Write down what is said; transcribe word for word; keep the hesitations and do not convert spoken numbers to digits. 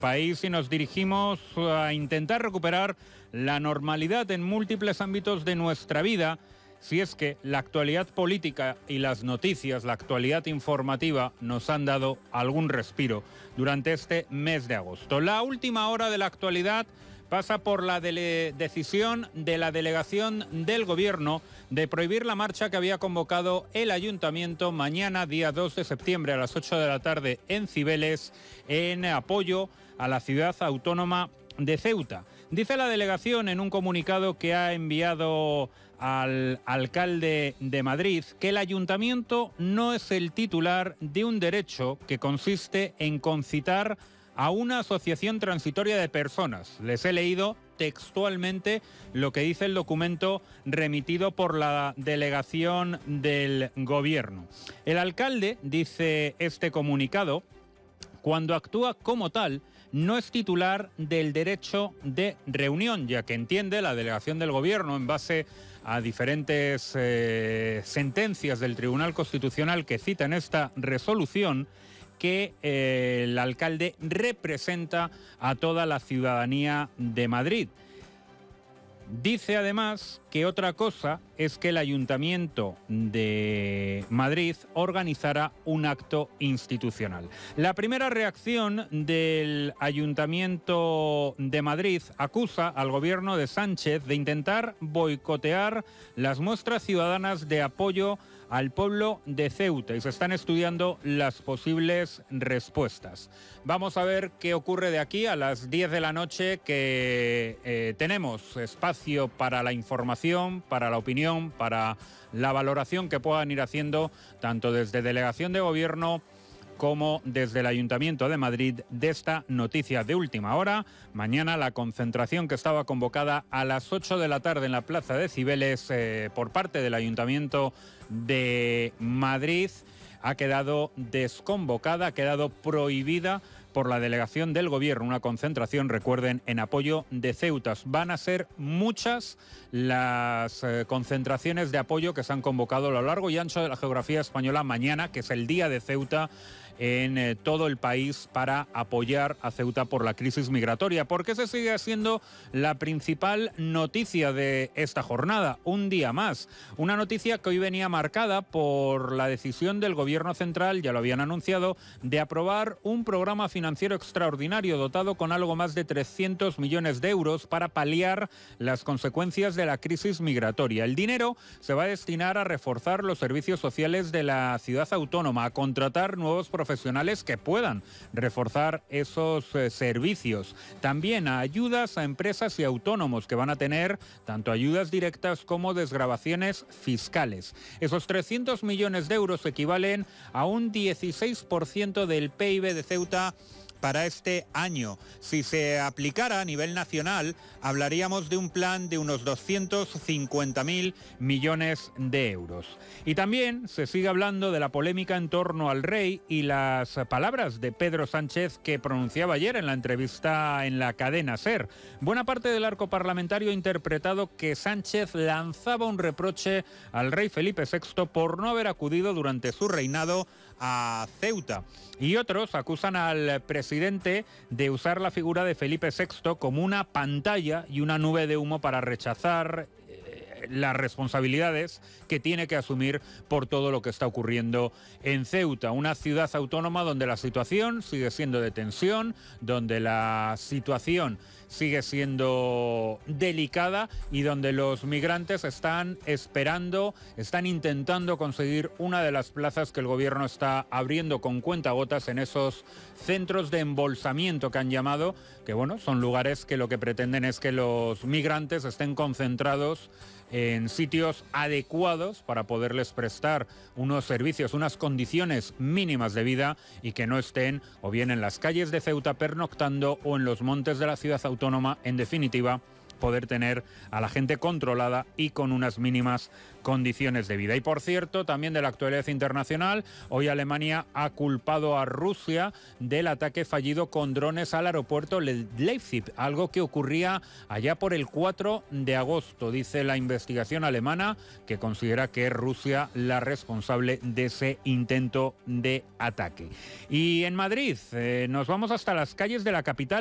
país y nos dirigimos a intentar recuperar la normalidad en múltiples ámbitos de nuestra vida, si es que la actualidad política y las noticias, la actualidad informativa, nos han dado algún respiro durante este mes de agosto. La última hora de la actualidad pasa por la dele- decisión de la delegación del Gobierno de prohibir la marcha que había convocado el Ayuntamiento mañana, día dos de septiembre, a las ocho de la tarde en Cibeles, en apoyo a la ciudad autónoma de Ceuta. Dice la delegación en un comunicado que ha enviado al alcalde de Madrid que el Ayuntamiento no es el titular de un derecho que consiste en concitar a una asociación transitoria de personas. Les he leído textualmente lo que dice el documento remitido por la delegación del Gobierno. El alcalde, dice este comunicado, cuando actúa como tal, no es titular del derecho de reunión, ya que entiende la delegación del Gobierno, en base a diferentes eh, sentencias del Tribunal Constitucional que cita en esta resolución, que eh, el alcalde representa a toda la ciudadanía de Madrid. Dice además que otra cosa es que el Ayuntamiento de Madrid organizara un acto institucional. La primera reacción del Ayuntamiento de Madrid acusa al gobierno de Sánchez de intentar boicotear las muestras ciudadanas de apoyo al pueblo de Ceuta y se están estudiando las posibles respuestas. Vamos a ver qué ocurre de aquí a las diez de la noche, que eh, tenemos espacio para la información, para la opinión, para la valoración que puedan ir haciendo tanto desde Delegación de Gobierno como desde el Ayuntamiento de Madrid de esta noticia de última hora. Mañana la concentración que estaba convocada a las ocho de la tarde en la Plaza de Cibeles eh, por parte del Ayuntamiento de Madrid ha quedado desconvocada, ha quedado prohibida por la delegación del Gobierno. Una concentración, recuerden, en apoyo de Ceuta. Van a ser muchas las eh, concentraciones de apoyo que se han convocado a lo largo y ancho de la geografía española mañana, que es el día de Ceuta, en eh, todo el país, para apoyar a Ceuta por la crisis migratoria. Porque se sigue siendo la principal noticia de esta jornada, un día más. Una noticia que hoy venía marcada por la decisión del Gobierno central, ya lo habían anunciado, de aprobar un programa financiero extraordinario dotado con algo más de trescientos millones de euros para paliar las consecuencias de la crisis migratoria. El dinero se va a destinar a reforzar los servicios sociales de la ciudad autónoma, a contratar nuevos profesionales que puedan reforzar esos eh, servicios. También a ayudas a empresas y autónomos que van a tener tanto ayudas directas como desgravaciones fiscales. Esos trescientos millones de euros equivalen a un dieciséis por ciento del P I B de Ceuta para este año. Si se aplicara a nivel nacional, hablaríamos de un plan de unos doscientos cincuenta mil millones de euros. Y también se sigue hablando de la polémica en torno al rey y las palabras de Pedro Sánchez que pronunciaba ayer en la entrevista en la cadena SER. Buena parte del arco parlamentario ha interpretado que Sánchez lanzaba un reproche al rey Felipe sexto por no haber acudido durante su reinado a Ceuta. Y otros acusan al presidente de usar la figura de Felipe sexto como una pantalla y una nube de humo para rechazar eh, las responsabilidades que tiene que asumir por todo lo que está ocurriendo en Ceuta, una ciudad autónoma donde la situación sigue siendo de tensión, donde la situación sigue siendo delicada y donde los migrantes están esperando, están intentando conseguir una de las plazas que el gobierno está abriendo con cuentagotas en esos centros de embolsamiento que han llamado, que bueno, son lugares que lo que pretenden es que los migrantes estén concentrados en sitios adecuados para poderles prestar unos servicios, unas condiciones mínimas de vida y que no estén o bien en las calles de Ceuta pernoctando o en los montes de la ciudad autónoma, en definitiva, poder tener a la gente controlada y con unas mínimas condiciones de vida. Y por cierto, también de la actualidad internacional, hoy Alemania ha culpado a Rusia del ataque fallido con drones al aeropuerto de Leipzig, algo que ocurría allá por el cuatro de agosto, dice la investigación alemana, que considera que es Rusia la responsable de ese intento de ataque. Y en Madrid, eh, nos vamos hasta las calles de la capital.